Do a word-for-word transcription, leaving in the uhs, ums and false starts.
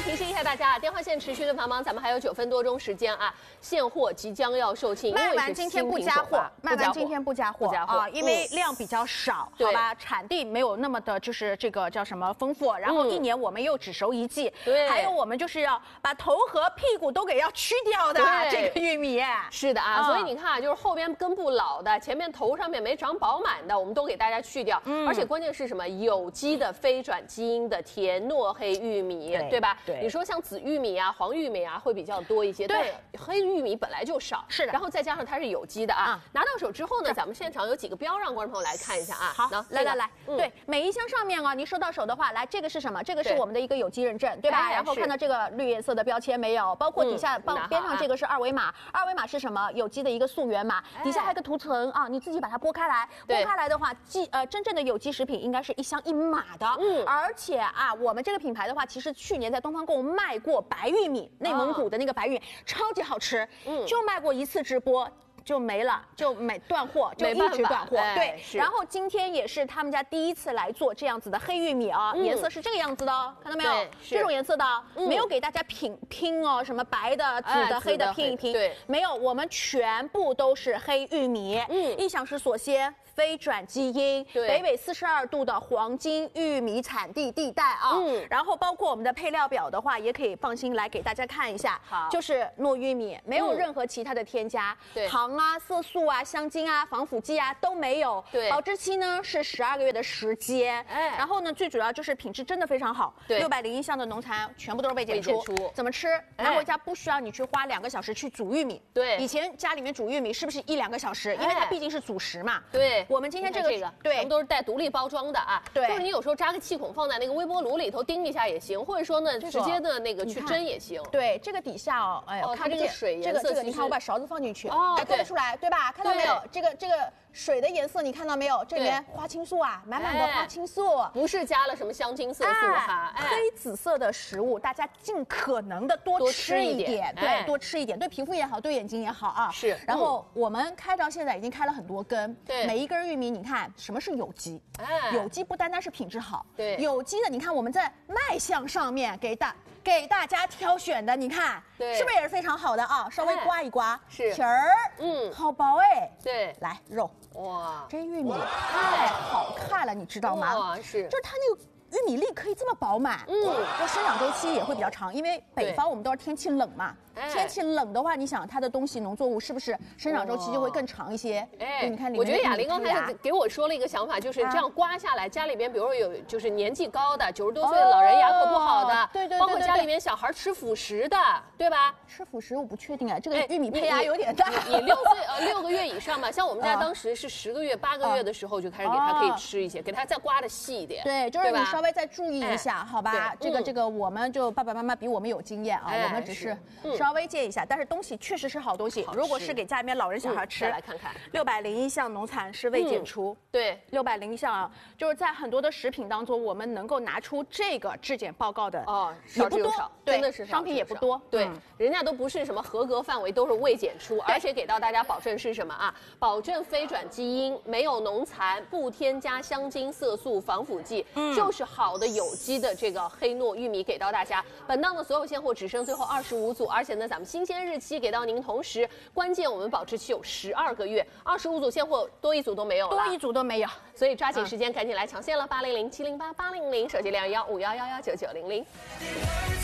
提醒一下大家，电话线持续的繁忙，咱们还有九分多钟时间啊，现货即将要售罄， 卖完今天不加货，卖完今天不加货啊，因为量比较少，好吧，产地没有那么的，就是这个叫什么丰富，然后一年我们又只熟一季， 对， 还有我们就是要把头和屁股都给要去掉的这个玉米， 是的啊，所以你看啊，就是后边根部老的，前面头上面没长饱满的，我们都给大家去掉，而且关键是什么？有机的非转基因的甜糯黑玉米，对吧？对，你说像紫玉米啊、黄玉米啊会比较多一些，对，黑玉米本来就少，是的。然后再加上它是有机的啊，拿到手之后呢，咱们现场有几个标让观众朋友来看一下啊。 好，来来来，对，每一箱上面啊，您收到手的话，来，这个是什么？这个是我们的一个有机认证，对吧？然后看到这个绿颜色的标签没有？包括底下帮边上这个是二维码，二维码是什么？有机的一个溯源码，底下还有个图层啊，你自己把它剥开来，剥开来的话，既呃真正的有机食品应该是一箱一码的，嗯，而且啊，我们这个品牌的话，其实去年在东方购物卖过白玉米，内蒙古的那个白玉米超级好吃，嗯，就卖过一次直播。就没了，就没断货，就一直断货。对，然后今天也是他们家第一次来做这样子的黑玉米啊，颜色是这个样子的哦，看到没有？这种颜色的，没有给大家拼拼哦，什么白的、紫的、黑的拼一拼，对，没有，我们全部都是黑玉米，嗯，一享食所鲜。非转基因，北纬四十二度的黄金玉米产地地带啊，嗯，然后包括我们的配料表的话，也可以放心来给大家看一下，好，就是糯玉米，没有任何其他的添加，对，糖啊、色素啊、香精啊、防腐剂啊都没有，对，保质期呢是十二个月的时间，哎，然后呢最主要就是品质真的非常好，对，六百零一项的农残全部都是未检出，怎么吃？拿回家不需要你去花两个小时去煮玉米，对，以前家里面煮玉米是不是一两个小时？因为它毕竟是主食嘛，对。我们今天这个这个对，全部都是带独立包装的啊。对，就是你有时候扎个气孔放在那个微波炉里头叮一下也行，或者说呢直接的那个去蒸也行。 对，这个底下哦，哎呦， 它这个水颜色， 这个这个你看我把勺子放进去，哦，看得出来对吧？看到没有？这个这个水的颜色你看到没有？这里面花青素啊，满满的花青素， 不是加了什么香精色素哈。 黑紫色的食物大家尽可能的多吃一点，对，多吃一点，对皮肤也好，对眼睛也好啊。是。然后我们开到现在已经开了很多根，对，每一根玉米你看什么是有机？哎，有机不单单是品质好，对，有机的你看我们在卖相上面给大给大家挑选的，你看，对，是不是也是非常好的啊？稍微刮一刮，是皮儿，嗯，好薄哎，对，来肉，哇，这玉米太好看了，你知道吗？哇，是，就是它那个。玉米粒可以这么饱满，嗯，就生长周期也会比较长，因为北方我们都是天气冷嘛，天气冷的话，你想它的东西农作物是不是生长周期就会更长一些？哎，你看里面， 我觉得雅玲刚才给我说了一个想法，就是这样刮下来，家里边比如说有就是年纪高的九十多岁的老人牙口不好的，对对，包括家里面小孩吃辅食的，对吧？ 吃辅食我不确定啊，这个玉米胚芽有点大。 你六岁呃六个月以上吧，像我们家当时是十个月八个月的时候就开始给他可以吃一些，给他再刮的细一点， 对，就是你稍微再注意一下。好吧，这个这个我们就爸爸妈妈比我们有经验啊，我们只是稍微借一下，但是东西确实是好东西。如果是给家里面老人小孩吃， 来看看， 六百零一项农残是未检出，对，六百零一项啊，就是在很多的食品当中，我们能够拿出这个质检报告的哦， 少之又少，真的是商品也不多， 对，人家都不是什么合格范围，都是未检出，而且给到大家保证是什么啊？保证非转基因，没有农残，不添加香精、色素、防腐剂，就是好的有机的这个黑糯玉米给到大家。本档的所有现货只剩最后二十五组，而且呢，咱们新鲜日期给到您，同时关键我们保质期有十二个月，二十五组现货多一组都没有了， 多一组都没有， 所以抓紧时间赶紧来抢现了，八零零七零八八零零，手机零幺幺五幺幺幺九九零零。